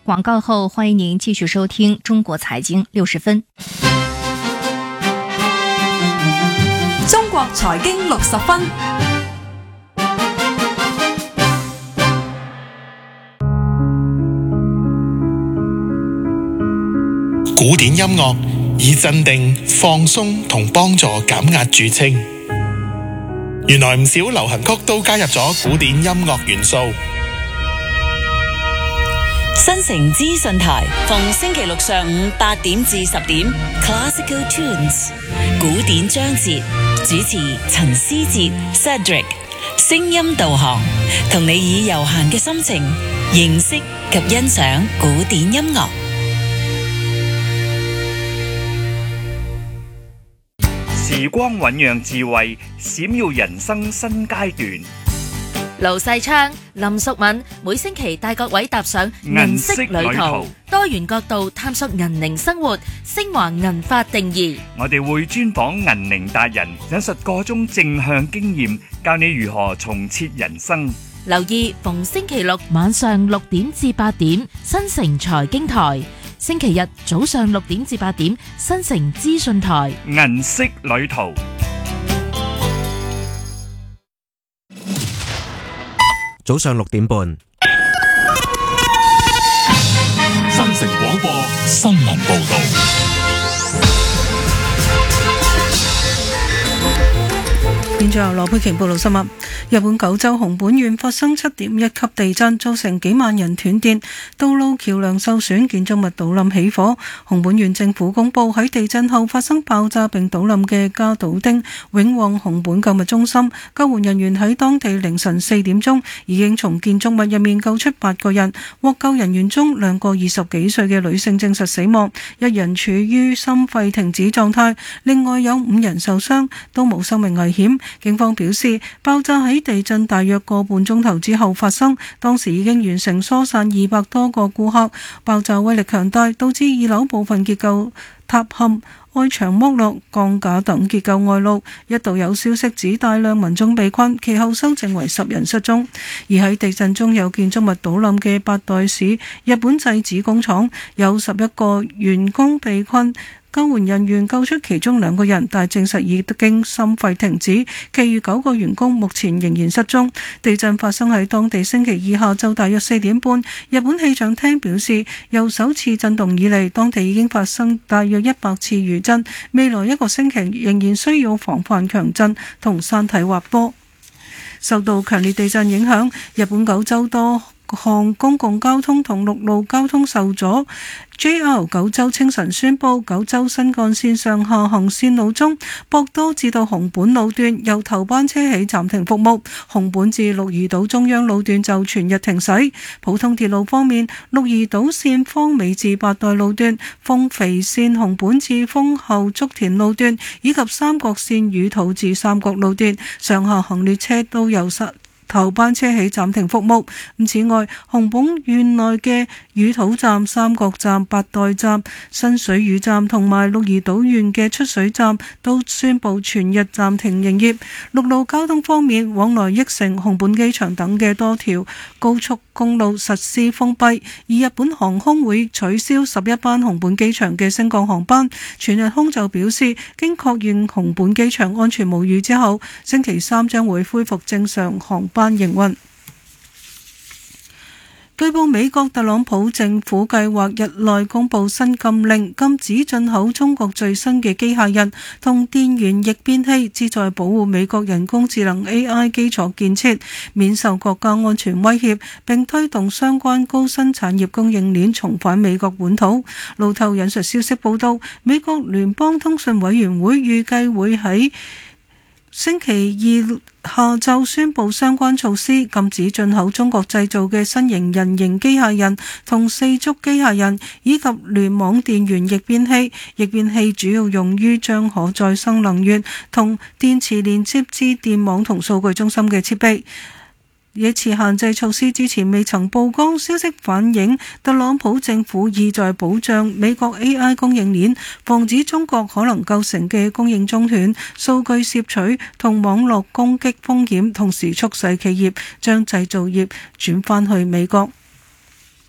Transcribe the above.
广告后，欢迎您继续收听中国财经60分。 中國財經60分。 古典音樂以鎮定、放鬆同幫助減壓著稱。原來唔少流行曲都加入咗古典音樂元素。 新城資訊台逢星期六上午8點至10點 Classical Tunes 古典章節，主持陳思哲 Cedric， 聲音導航，同你以悠閒嘅心情認識及欣賞古典音樂。 時光醞釀智慧，閃耀人生新階段。 盧世昌、林淑敏每星期帶各位踏上銀色旅途，多元角度探索銀齡生活，升華銀髮定義。 我哋會專訪銀齡達人，引述個中正向經驗，教你如何重設人生。 留意逢星期六晚上6點至8點，新城財經台；星期日早上6點至8點，新城資訊台。 銀色旅途。 早上6點半， 新城廣播新聞報道。 現在由羅佩瓊報道新聞。日本九州熊本縣發生7.1級地震，造成幾萬人斷電，道路橋梁受損，建築物倒冧起火。熊本縣政府公布喺地震後發生爆炸並倒冧嘅加島町永旺熊本購物中心，救援人員喺當地凌晨4點鐘已經從建築物入面救出8個人。獲救人員中2個20幾歲嘅女性證實死亡，1人處於心肺停止狀態，另外有5人受傷，都冇生命危險。警方表示，爆炸喺地震大約個半鐘頭之後發生，當時已經完成疏散200多個顧客。爆炸威力強大，導致2樓部分結構塌陷、外牆剝落、鋼架等結構外露。一度有消息指大量民眾被困，其後修正為10人失蹤。而喺地震中有建築物倒冧嘅八代市日本製紙工廠，有11個員工被困。救援人員救出其中2個人，但證實已經心肺停止，其餘9個員工目前仍然失蹤。地震發生喺當地星期2下晝大約4點半。日本氣象廳表示，由首次震動以嚟，當地已經發生大約100次餘震，未來1個星期仍然需要防範強震同山體滑坡。受到強烈地震影響，日本九州多項公共交通同陸路交通受阻。JR 九州清晨宣布，九州新幹線上下行線路中，博多至到熊本路段由頭班車起暫停服務，熊本至鹿兒島中央路段就全日停駛。普通鐵路方面，鹿兒島線方美至八代路段、豐肥線熊本至豐後竹田路段以及三角線宇土至三角路段上下行列車都由頭班車起暫停服務。此外，熊本縣內嘅宇土站、三角站、八代站、新水嶼站同埋鹿兒島縣嘅出水站都宣布全日暫停營業。陸路交通方面，往來益城、熊本機場等嘅多條高速公路實施封閉，而日本航空會取消11班熊本機場嘅升降航班。全日空就表示，經確認熊本機場安全無虞之後，星期3將會恢復正常航班營運。據報美國特朗普政府計劃日內公布新禁令，禁止進口中國最新嘅機械人同電源逆變器，旨在保護美國人工智能 AI 基礎建設，免受國家安全威脅，並推動相關高新產業供應鏈重返美國本土。路透引述消息報道，美國聯邦通訊委員會預計會喺星期2下晝宣布相關措施，禁止進口中國製造嘅新型人形機械人同四足機械人，以及聯網電源逆變器。逆變器主要用於將可再生能源同電池連接至電網同數據中心嘅設備。呢次限制措施之前未曾曝光，消息反映特朗普政府意在保障美國 AI 供應鏈，防止中國可能構成嘅供應中斷、數據攝取同網絡攻擊風險，同時促使企業將製造業轉返去美國。